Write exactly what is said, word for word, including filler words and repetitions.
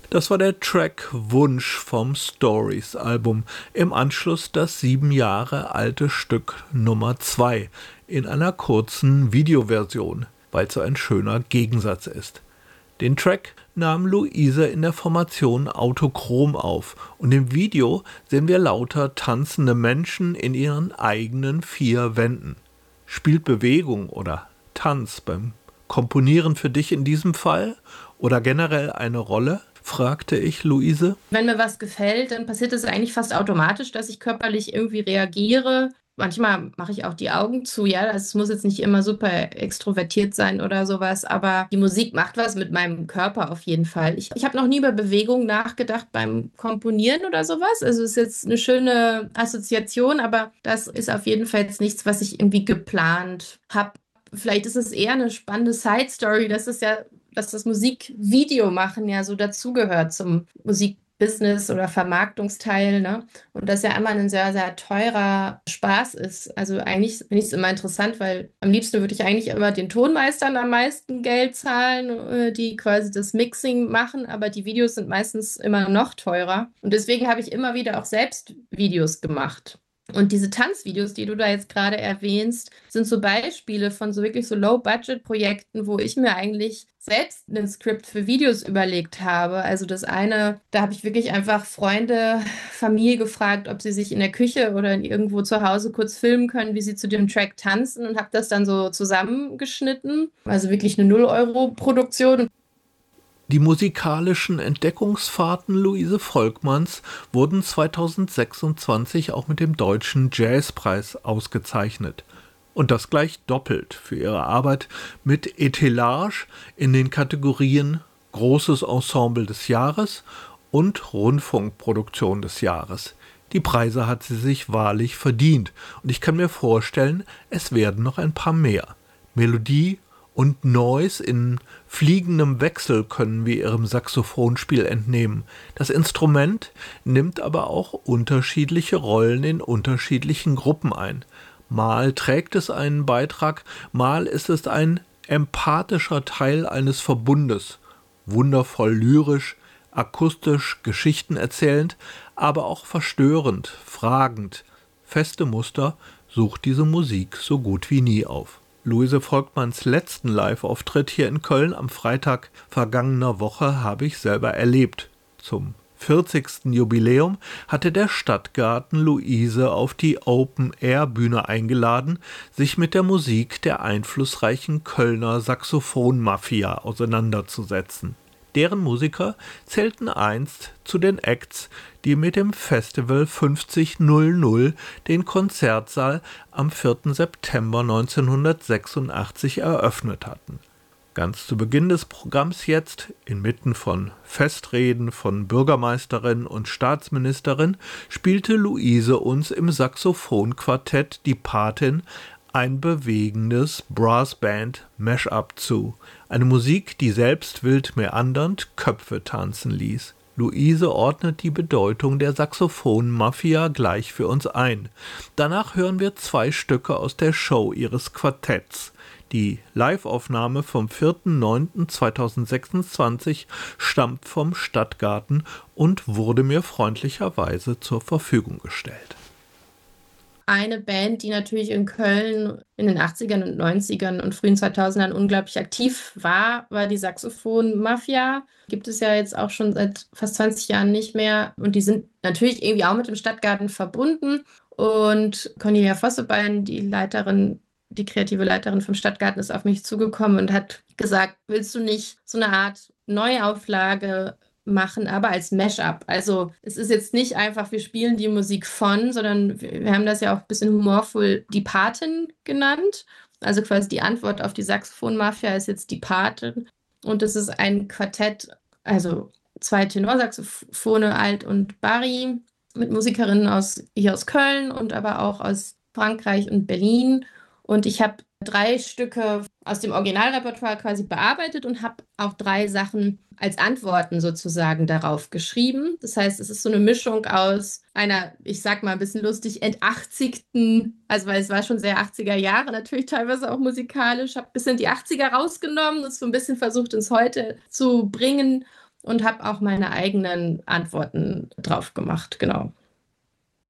Das war der Track Wunsch vom Stories-Album. Im Anschluss das sieben Jahre alte Stück Nummer zwei in einer kurzen Videoversion, weil es so ein schöner Gegensatz ist. Den Track nahm Luise in der Formation Autochrom auf und im Video sehen wir lauter tanzende Menschen in ihren eigenen vier Wänden. Spielt Bewegung oder Tanz beim Komponieren für dich in diesem Fall oder generell eine Rolle? Fragte ich Luise. Wenn mir was gefällt, dann passiert es eigentlich fast automatisch, dass ich körperlich irgendwie reagiere. Manchmal mache ich auch die Augen zu, ja, es muss jetzt nicht immer super extrovertiert sein oder sowas, aber die Musik macht was mit meinem Körper auf jeden Fall. Ich, ich habe noch nie über Bewegung nachgedacht beim Komponieren oder sowas. Also es ist jetzt eine schöne Assoziation, aber das ist auf jeden Fall jetzt nichts, was ich irgendwie geplant habe. Vielleicht ist es eher eine spannende Side-Story, dass es ja, dass das Musikvideo machen ja so dazugehört zum Musikbusiness oder Vermarktungsteil, ne? Und das ja immer ein sehr, sehr teurer Spaß ist. Also eigentlich finde ich es immer interessant, weil am liebsten würde ich eigentlich immer den Tonmeistern am meisten Geld zahlen, äh, die quasi das Mixing machen, aber die Videos sind meistens immer noch teurer. Und deswegen habe ich immer wieder auch selbst Videos gemacht. Und diese Tanzvideos, die du da jetzt gerade erwähnst, sind so Beispiele von so wirklich so Low-Budget-Projekten, wo ich mir eigentlich selbst ein Skript für Videos überlegt habe. Also das eine, da habe ich wirklich einfach Freunde, Familie gefragt, ob sie sich in der Küche oder in irgendwo zu Hause kurz filmen können, wie sie zu dem Track tanzen und habe das dann so zusammengeschnitten. Also wirklich eine null-Euro-Produktion. Die musikalischen Entdeckungsfahrten Luise Volkmanns wurden zweitausendsechsundzwanzig auch mit dem Deutschen Jazzpreis ausgezeichnet. Und das gleich doppelt für ihre Arbeit mit Etalage in den Kategorien Großes Ensemble des Jahres und Rundfunkproduktion des Jahres. Die Preise hat sie sich wahrlich verdient und ich kann mir vorstellen, es werden noch ein paar mehr. Melodie und Noise in fliegendem Wechsel können wir ihrem Saxophonspiel entnehmen. Das Instrument nimmt aber auch unterschiedliche Rollen in unterschiedlichen Gruppen ein. Mal trägt es einen Beitrag, mal ist es ein empathischer Teil eines Verbundes, wundervoll lyrisch, akustisch, Geschichten erzählend, aber auch verstörend, fragend. Feste Muster sucht diese Musik so gut wie nie auf. Luise Volkmanns letzten Live-Auftritt hier in Köln am Freitag vergangener Woche habe ich selber erlebt. Zum vierzigsten Jubiläum hatte der Stadtgarten Luise auf die Open-Air-Bühne eingeladen, sich mit der Musik der einflussreichen Kölner Saxophon-Mafia auseinanderzusetzen. Deren Musiker zählten einst zu den Acts, die mit dem Festival fünfzig null null den Konzertsaal am vierten September neunzehnhundertsechsundachtzig eröffnet hatten. Ganz zu Beginn des Programms jetzt, inmitten von Festreden von Bürgermeisterin und Staatsministerin, spielte Luise uns im Saxophonquartett Die Patin ein bewegendes Brassband-Mash-up zu. Eine Musik, die selbst wild meandernd Köpfe tanzen ließ. Luise ordnet die Bedeutung der Saxophon-Mafia gleich für uns ein. Danach hören wir zwei Stücke aus der Show ihres Quartetts. Die Live-Aufnahme vom vierten neunten zweitausendsechsundzwanzig stammt vom Stadtgarten und wurde mir freundlicherweise zur Verfügung gestellt. Eine Band, die natürlich in Köln in den achtzigern und neunzigern und frühen zweitausendern unglaublich aktiv war, war die Saxophon-Mafia. Gibt es ja jetzt auch schon seit fast zwanzig Jahren nicht mehr. Und die sind natürlich irgendwie auch mit dem Stadtgarten verbunden. Und Cornelia Vossebein, die Leiterin, die kreative Leiterin vom Stadtgarten, ist auf mich zugekommen und hat gesagt, willst du nicht so eine Art Neuauflage machen, aber als Mashup. Also es ist jetzt nicht einfach, wir spielen die Musik von, sondern wir, wir haben das ja auch ein bisschen humorvoll die Patin genannt. Also quasi die Antwort auf die Saxophon-Mafia ist jetzt die Patin. Und es ist ein Quartett, also zwei Tenorsaxophone, Alt und Bari, mit Musikerinnen aus, hier aus Köln und aber auch aus Frankreich und Berlin. Und ich habe drei Stücke aus dem Originalrepertoire quasi bearbeitet und habe auch drei Sachen als Antworten sozusagen darauf geschrieben. Das heißt, es ist so eine Mischung aus einer, ich sag mal ein bisschen lustig, entachtzigten, also weil es war schon sehr achtziger Jahre, natürlich teilweise auch musikalisch, habe ein bisschen die achtziger rausgenommen und so ein bisschen versucht, ins Heute zu bringen und habe auch meine eigenen Antworten drauf gemacht, genau.